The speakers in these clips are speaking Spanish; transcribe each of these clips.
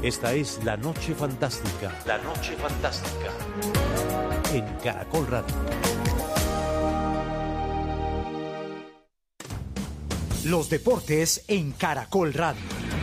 Esta es La Noche Fantástica. La Noche Fantástica. En Caracol Radio. Los deportes en Caracol Radio.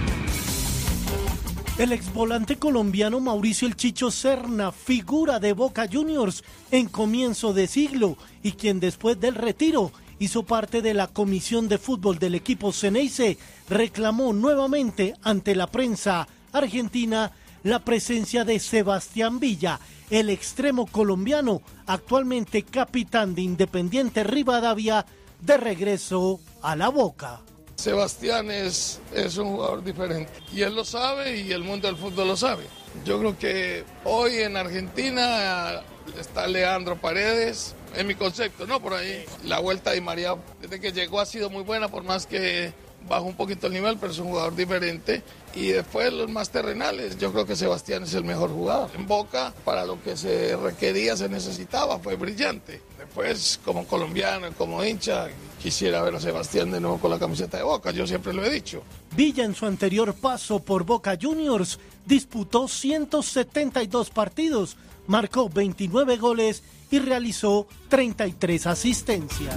El exvolante colombiano Mauricio El Chicho Serna, figura de Boca Juniors en comienzo de siglo y quien después del retiro hizo parte de la comisión de fútbol del equipo Ceneice, reclamó nuevamente ante la prensa argentina la presencia de Sebastián Villa, el extremo colombiano, actualmente capitán de Independiente Rivadavia, de regreso a la Boca. Sebastián es un jugador diferente y él lo sabe y el mundo del fútbol lo sabe. Yo creo que hoy en Argentina está Leandro Paredes, en mi concepto, ¿no? Por ahí la vuelta de Di María desde que llegó ha sido muy buena, por más que bajó un poquito el nivel, pero es un jugador diferente. Y después los más terrenales, yo creo que Sebastián es el mejor jugador. En Boca, para lo que se requería, se necesitaba, fue brillante. Después, como colombiano, como hincha, quisiera ver a Sebastián de nuevo con la camiseta de Boca, yo siempre lo he dicho. Villa en su anterior paso por Boca Juniors disputó 172 partidos, marcó 29 goles y realizó 33 asistencias.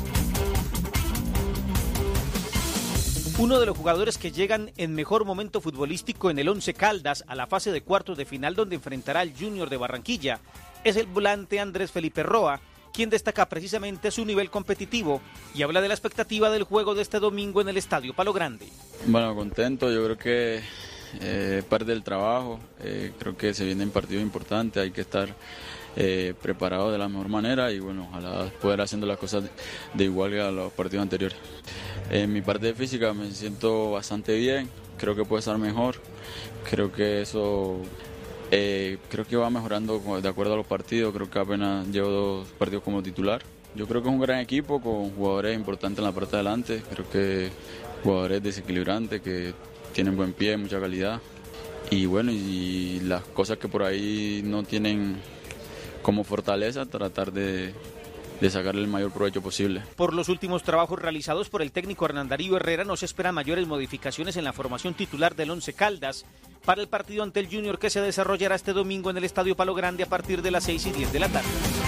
Uno de los jugadores que llegan en mejor momento futbolístico en el Once Caldas a la fase de cuartos de final donde enfrentará al Junior de Barranquilla es el volante Andrés Felipe Roa, quien destaca precisamente su nivel competitivo y habla de la expectativa del juego de este domingo en el Estadio Palo Grande. Bueno, contento, yo creo que parte del trabajo, creo que se vienen partidos importantes, hay que estar preparado de la mejor manera y bueno, ojalá poder haciendo las cosas de igual que a los partidos anteriores. En mi parte de física me siento bastante bien, creo que puede estar mejor, creo que eso creo que va mejorando de acuerdo a los partidos, creo que apenas llevo 2 partidos como titular. Yo creo que es un gran equipo con jugadores importantes en la parte de adelante, creo que jugadores desequilibrantes que tienen buen pie, mucha calidad y bueno, y las cosas que por ahí no tienen como fortaleza, tratar de sacarle el mayor provecho posible. Por los últimos trabajos realizados por el técnico Hernán Darío Herrera, no se esperan mayores modificaciones en la formación titular del Once Caldas para el partido ante el Junior que se desarrollará este domingo en el Estadio Palo Grande a partir de las 6:10 de la tarde.